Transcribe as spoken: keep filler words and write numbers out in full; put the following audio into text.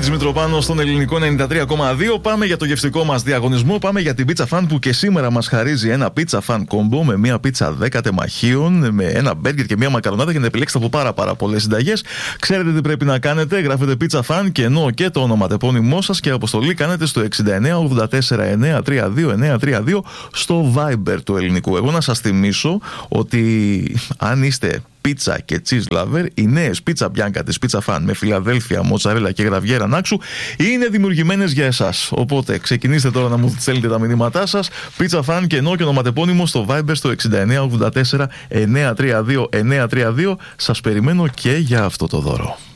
Δημήτρης Μητροπάνος στον Ελληνικό ενενήντα τρία κόμμα δύο. Πάμε για το γευστικό μας διαγωνισμό. Πάμε για την Pizza Fan που και σήμερα μας χαρίζει ένα Pizza Fan combo με μία πίτσα δέκα τεμαχίων, με ένα μπέργκερ και μία μακαρονάδα για να επιλέξετε από πάρα, πάρα πολλές συνταγές. Ξέρετε τι πρέπει να κάνετε. Γράφετε Pizza Fan και ενώ και το ονοματεπώνυμό σας και αποστολή κάνετε στο εξήντα εννέα ογδόντα τέσσερα εννιακόσια τριάντα δύο εννιακόσια τριάντα δύο στο Viber του Ελληνικού. Εγώ να σας θυμίσω ότι αν είστε πίτσα και cheese lover, οι νέες πίτσα μπιάνκα της Pizza Fan με φιλαδέλφια, μοτσαρέλα και γραβιέρα νάξου είναι δημιουργημένες για εσάς. Οπότε ξεκινήστε τώρα να μου στέλνετε τα μηνύματά σας. Pizza Fan και ενώ και ονοματεπώνυμο στο Viber στο εξήντα εννέα ογδόντα τέσσερα εννιακόσια τριάντα δύο εννιακόσια τριάντα δύο. Σας περιμένω και για αυτό το δώρο.